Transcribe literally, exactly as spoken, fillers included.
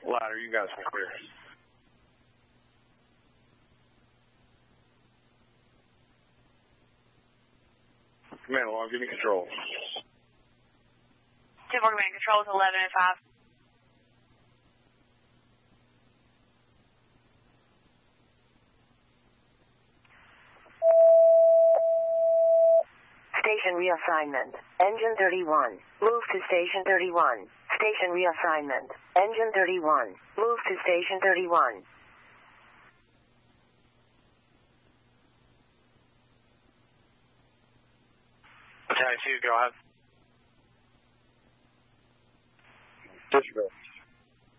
Ladder, you guys are clear. Command alarm, give me control. ten four command control is eleven and five. Station reassignment. Engine thirty-one. Move to station thirty-one. Station reassignment. Engine thirty-one. Move to station thirty-one. Battalion two, go ahead. Dispatch.